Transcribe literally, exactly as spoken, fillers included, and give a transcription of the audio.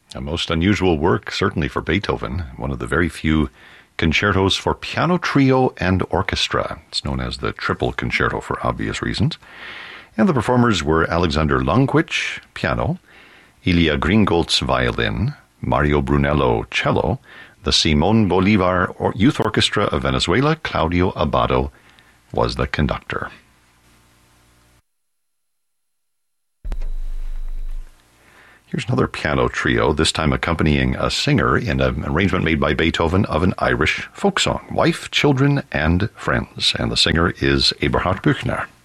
A most unusual work, certainly for Beethoven, one of the very few concertos for piano trio and orchestra. It's known as the Triple Concerto for obvious reasons. And the performers were Alexander Longquich, piano, Ilya Gringolz, violin, Mario Brunello, cello, the Simon Bolivar Youth Orchestra of Venezuela, Claudio Abbado, was the conductor. Here's another piano trio, this time accompanying a singer in an arrangement made by Beethoven of an Irish folk song, Wife, Children, and Friends. And the singer is Eberhard Büchner.